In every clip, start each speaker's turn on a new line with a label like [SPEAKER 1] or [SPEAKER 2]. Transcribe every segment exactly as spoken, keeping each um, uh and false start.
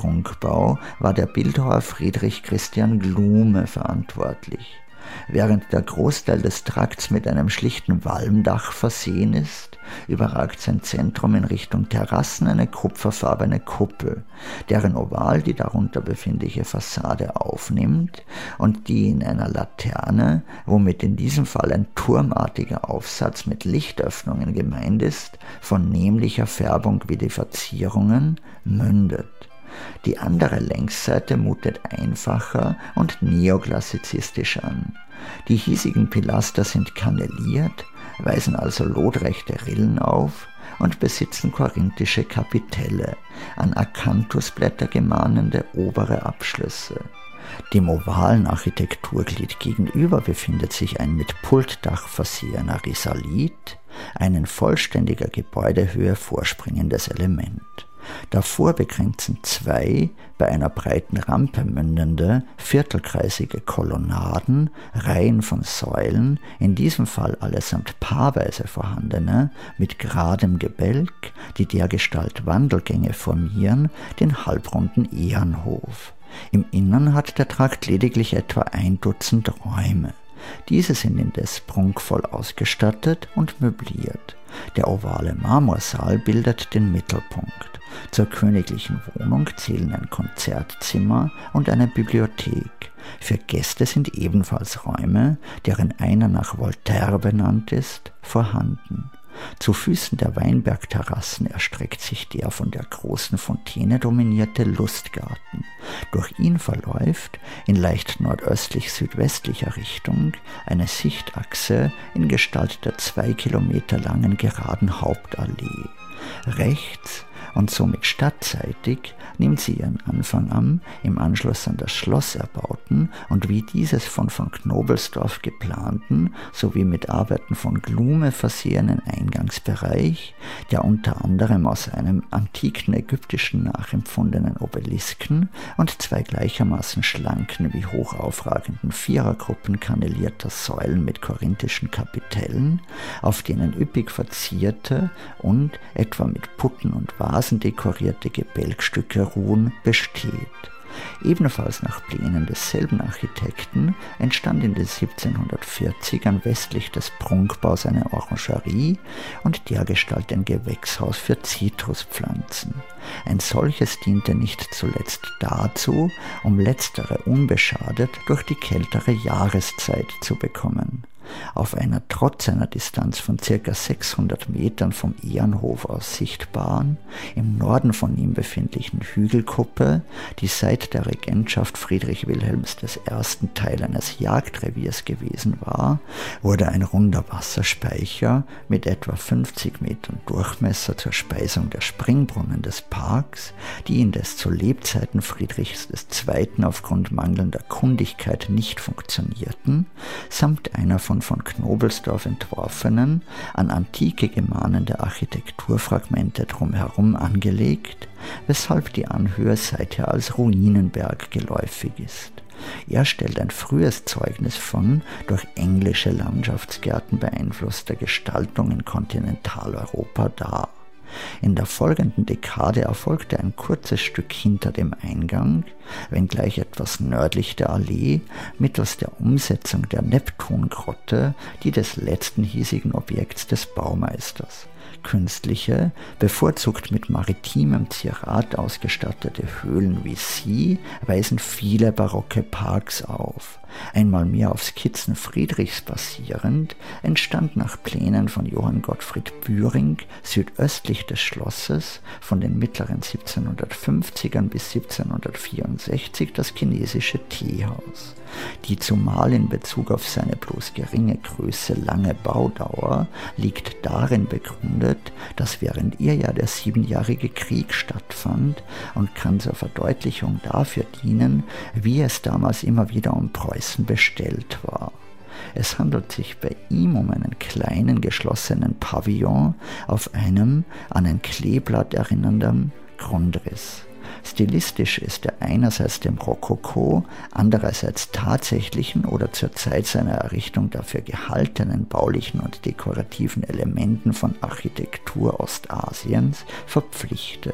[SPEAKER 1] Prunkbau war der Bildhauer Friedrich Christian Glume verantwortlich. Während der Großteil des Trakts mit einem schlichten Walmdach versehen ist, überragt sein Zentrum in Richtung Terrassen eine kupferfarbene Kuppel, deren Oval die darunter befindliche Fassade aufnimmt und die in einer Laterne, womit in diesem Fall ein turmartiger Aufsatz mit Lichtöffnungen gemeint ist, von nämlicher Färbung wie die Verzierungen, mündet. Die andere Längsseite mutet einfacher und neoklassizistisch an. Die hiesigen Pilaster sind kanneliert, weisen also lotrechte Rillen auf und besitzen korinthische Kapitelle, an Akanthusblätter gemahnende obere Abschlüsse. Dem ovalen Architekturglied gegenüber befindet sich ein mit Pultdach versehener Risalit, ein in vollständiger Gebäudehöhe vorspringendes Element. Davor begrenzen zwei, bei einer breiten Rampe mündende, viertelkreisige Kolonnaden, Reihen von Säulen, in diesem Fall allesamt paarweise vorhandene, mit geradem Gebälk, die dergestalt Wandelgänge formieren, den halbrunden Ehrenhof. Im Innern hat der Trakt lediglich etwa ein Dutzend Räume. Diese sind indes prunkvoll ausgestattet und möbliert. Der ovale Marmorsaal bildet den Mittelpunkt. Zur königlichen Wohnung zählen ein Konzertzimmer und eine Bibliothek. Für Gäste sind ebenfalls Räume, deren einer nach Voltaire benannt ist, vorhanden. Zu Füßen der Weinbergterrassen erstreckt sich der von der großen Fontäne dominierte Lustgarten. Durch ihn verläuft, in leicht nordöstlich-südwestlicher Richtung, eine Sichtachse in Gestalt der zwei Kilometer langen geraden Hauptallee. Rechts und somit stadtseitig nimmt sie ihren Anfang an, im Anschluss an das Schloss erbauten und wie dieses von von Knobelsdorff geplanten, sowie mit Arbeiten von Glume versehenen Eingangsbereich, der unter anderem aus einem antiken ägyptischen nachempfundenen Obelisken und zwei gleichermaßen schlanken wie hoch aufragenden Vierergruppen kannelierter Säulen mit korinthischen Kapitellen, auf denen üppig verzierte und etwa mit Putten und Vasen dekorierte Gebälkstücke ruhen, besteht. Ebenfalls nach Plänen desselben Architekten entstand in den siebzehnhundertvierzigern westlich des Prunkbaus eine Orangerie und dergestalt ein Gewächshaus für Zitruspflanzen. Ein solches diente nicht zuletzt dazu, um letztere unbeschadet durch die kältere Jahreszeit zu bekommen. Auf einer trotz einer Distanz von ca. sechshundert Metern vom Ehrenhof aus sichtbaren, im Norden von ihm befindlichen Hügelkuppe, die seit der Regentschaft Friedrich Wilhelms I. Teil eines Jagdreviers gewesen war, wurde ein runder Wasserspeicher mit etwa fünfzig Metern Durchmesser zur Speisung der Springbrunnen des Parks, die indes zu Lebzeiten Friedrichs der Zweiten aufgrund mangelnder Kundigkeit nicht funktionierten, samt einer von von Knobelsdorff entworfenen, an Antike gemahnende Architekturfragmente drumherum angelegt, weshalb die Anhöhe seither als Ruinenberg geläufig ist. Er stellt ein frühes Zeugnis von durch englische Landschaftsgärten beeinflusster Gestaltung in Kontinentaleuropa dar. In der folgenden Dekade erfolgte ein kurzes Stück hinter dem Eingang, wenngleich etwas nördlich der Allee, mittels der Umsetzung der Neptungrotte, die des letzten hiesigen Objekts des Baumeisters. Künstliche, bevorzugt mit maritimem Zierat ausgestattete Höhlen wie sie weisen viele barocke Parks auf. Einmal mehr auf Skizzen Friedrichs basierend, entstand nach Plänen von Johann Gottfried Bühring südöstlich des Schlosses von den mittleren siebzehnhundertfünfzigern bis siebzehnhundertvierundsechzig das chinesische Teehaus. Die zumal in Bezug auf seine bloß geringe Größe lange Baudauer liegt darin begründet, dass während ihr ja der Siebenjährige Krieg stattfand und kann zur Verdeutlichung dafür dienen, wie es damals immer wieder um Preußen bestellt war. Es handelt sich bei ihm um einen kleinen geschlossenen Pavillon auf einem an ein Kleeblatt erinnernden Grundriss. Stilistisch ist er einerseits dem Rokoko, andererseits tatsächlichen oder zur Zeit seiner Errichtung dafür gehaltenen baulichen und dekorativen Elementen von Architektur Ostasiens verpflichtet.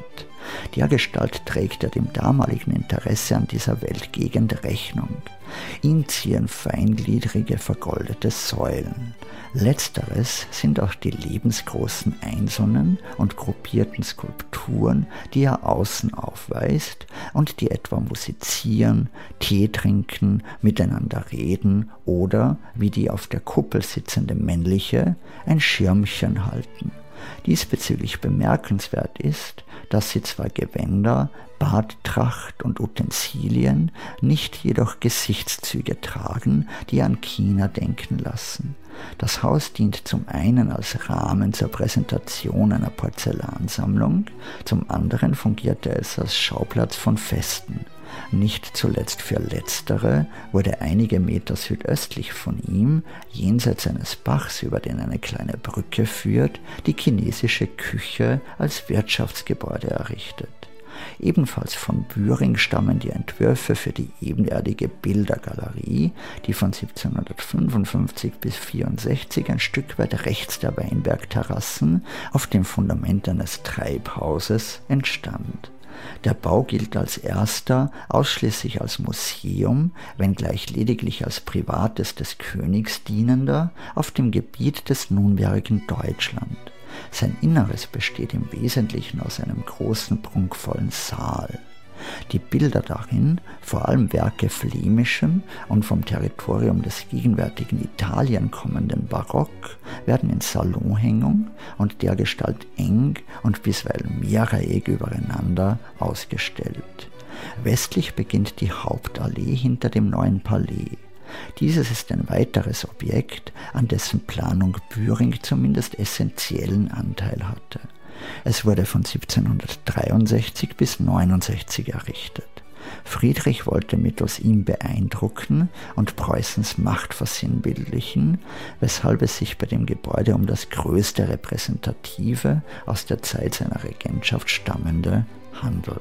[SPEAKER 1] Dergestalt trägt er dem damaligen Interesse an dieser Weltgegend Rechnung. Ihn zieren feingliedrige, vergoldete Säulen. Letzteres sind auch die lebensgroßen einzelnen und gruppierten Skulpturen, die er außen aufweist und die etwa musizieren, Tee trinken, miteinander reden oder, wie die auf der Kuppel sitzende männliche, ein Schirmchen halten. Diesbezüglich bemerkenswert ist, dass sie zwar Gewänder, Barttracht und Utensilien, nicht jedoch Gesichtszüge tragen, die an China denken lassen. Das Haus dient zum einen als Rahmen zur Präsentation einer Porzellansammlung, zum anderen fungierte es als Schauplatz von Festen. Nicht zuletzt für letztere wurde einige Meter südöstlich von ihm, jenseits eines Bachs, über den eine kleine Brücke führt, die chinesische Küche als Wirtschaftsgebäude errichtet. Ebenfalls von Bühring stammen die Entwürfe für die ebenerdige Bildergalerie, die von siebzehnhundertfünfundfünfzig bis vierundsechzig ein Stück weit rechts der Weinbergterrassen auf dem Fundament eines Treibhauses entstand. Der Bau gilt als erster ausschließlich als Museum, wenngleich lediglich als privates des Königs dienender, auf dem Gebiet des nunmehrigen Deutschland. Sein Inneres besteht im Wesentlichen aus einem großen, prunkvollen Saal. Die Bilder darin, vor allem Werke flämischem und vom Territorium des gegenwärtigen Italien kommenden Barock, werden in Salonhängung und dergestalt eng und bisweilen mehrreihig übereinander ausgestellt. Westlich beginnt die Hauptallee hinter dem Neuen Palais. Dieses ist ein weiteres Objekt, an dessen Planung Bühring zumindest essentiellen Anteil hatte. Es wurde von siebzehnhundertdreiundsechzig bis neunundsechzig errichtet. Friedrich wollte mittels ihm beeindrucken und Preußens Macht versinnbildlichen, weshalb es sich bei dem Gebäude um das größte repräsentative, aus der Zeit seiner Regentschaft stammende handelt.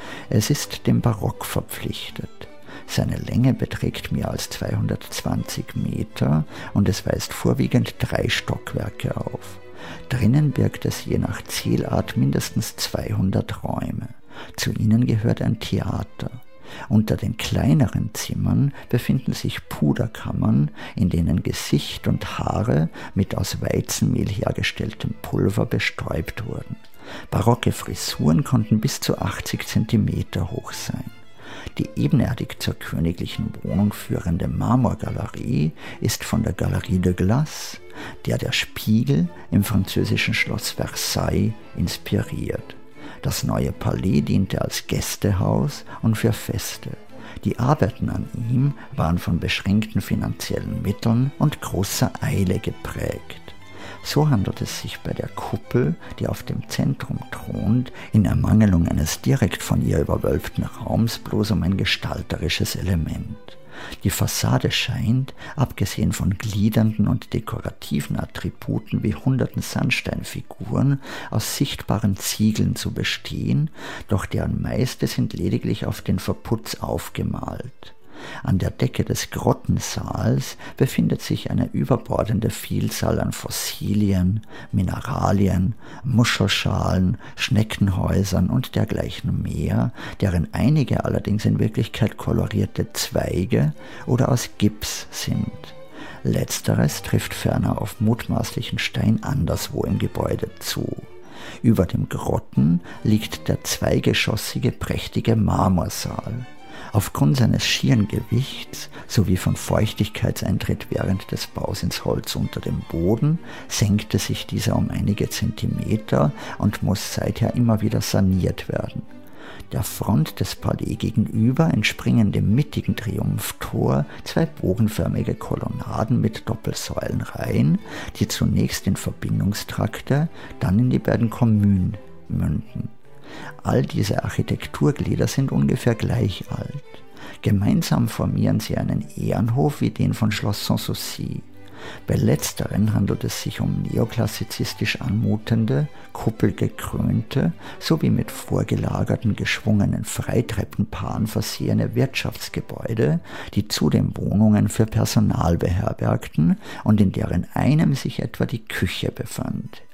[SPEAKER 1] Es ist dem Barock verpflichtet. Seine Länge beträgt mehr als zweihundertzwanzig Meter und es weist vorwiegend drei Stockwerke auf. Drinnen birgt es je nach Zählart mindestens zweihundert Räume. Zu ihnen gehört ein Theater. Unter den kleineren Zimmern befinden sich Puderkammern, in denen Gesicht und Haare mit aus Weizenmehl hergestelltem Pulver bestäubt wurden. Barocke Frisuren konnten bis zu achtzig Zentimeter hoch sein. Die ebenerdig zur königlichen Wohnung führende Marmorgalerie ist von der Galerie de Glace, der der Spiegel im französischen Schloss Versailles, inspiriert. Das neue Palais diente als Gästehaus und für Feste. Die Arbeiten an ihm waren von beschränkten finanziellen Mitteln und großer Eile geprägt. So handelt es sich bei der Kuppel, die auf dem Zentrum thront, in Ermangelung eines direkt von ihr überwölbten Raums bloß um ein gestalterisches Element. Die Fassade scheint, abgesehen von gliedernden und dekorativen Attributen wie hunderten Sandsteinfiguren, aus sichtbaren Ziegeln zu bestehen, doch deren meiste sind lediglich auf den Verputz aufgemalt. An der Decke des Grottensaals befindet sich eine überbordende Vielzahl an Fossilien, Mineralien, Muschelschalen, Schneckenhäusern und dergleichen mehr, deren einige allerdings in Wirklichkeit kolorierte Zweige oder aus Gips sind. Letzteres trifft ferner auf mutmaßlichen Stein anderswo im Gebäude zu. Über dem Grotten liegt der zweigeschossige prächtige Marmorsaal. Aufgrund seines schieren Gewichts sowie von Feuchtigkeitseintritt während des Baus ins Holz unter dem Boden senkte sich dieser um einige Zentimeter und muss seither immer wieder saniert werden. Der Front des Palais gegenüber entspringen dem mittigen Triumphtor zwei bogenförmige Kolonnaden mit Doppelsäulenreihen, die zunächst in Verbindungstrakte, dann in die beiden Kommunen münden. All diese Architekturglieder sind ungefähr gleich alt. Gemeinsam formieren sie einen Ehrenhof wie den von Schloss Sanssouci. Bei letzteren handelt es sich um neoklassizistisch anmutende, kuppelgekrönte sowie mit vorgelagerten geschwungenen Freitreppenpaaren versehene Wirtschaftsgebäude, die zudem Wohnungen für Personal beherbergten und in deren einem sich etwa die Küche befand.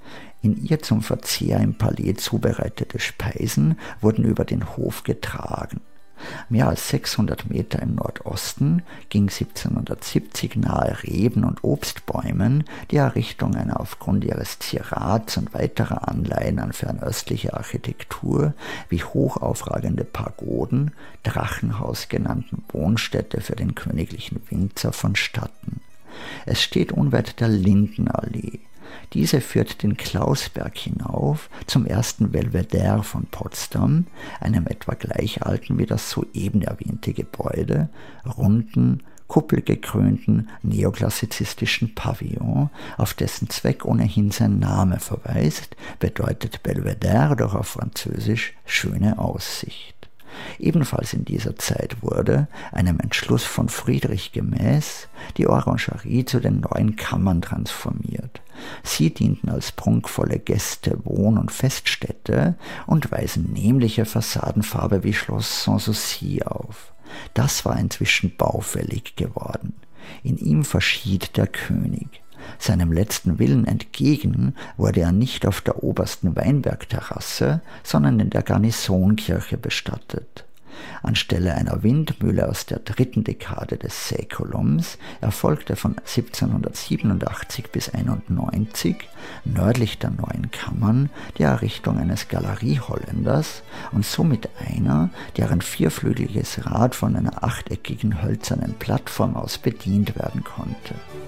[SPEAKER 1] In ihr zum Verzehr im Palais zubereitete Speisen wurden über den Hof getragen. Mehr als sechshundert Meter im Nordosten ging siebzehnhundertsiebzig nahe Reben- und Obstbäumen die Errichtung einer aufgrund ihres Zierats und weiterer Anleihen an fernöstliche Architektur wie hochaufragende Pagoden, Drachenhaus genannten Wohnstätte für den königlichen Winzer vonstatten. Es steht unweit der Lindenallee. Diese führt den Klausberg hinauf zum ersten Belvedere von Potsdam, einem etwa gleich alten wie das soeben erwähnte Gebäude, runden, kuppelgekrönten neoklassizistischen Pavillon, auf dessen Zweck ohnehin sein Name verweist, bedeutet Belvedere doch auf Französisch schöne Aussicht. Ebenfalls in dieser Zeit wurde, einem Entschluss von Friedrich gemäß, die Orangerie zu den neuen Kammern transformiert. Sie dienten als prunkvolle Gäste-, Wohn- und Feststätte und weisen nämliche Fassadenfarbe wie Schloss Sanssouci auf. Das war inzwischen baufällig geworden. In ihm verschied der König. Seinem letzten Willen entgegen wurde er nicht auf der obersten Weinbergterrasse, sondern in der Garnisonkirche bestattet. Anstelle einer Windmühle aus der dritten Dekade des Säkulums erfolgte von siebzehnhundertsiebenundachtzig bis einundneunzig nördlich der neuen Kammern die Errichtung eines Galerieholländers und somit einer, deren vierflügeliges Rad von einer achteckigen hölzernen Plattform aus bedient werden konnte.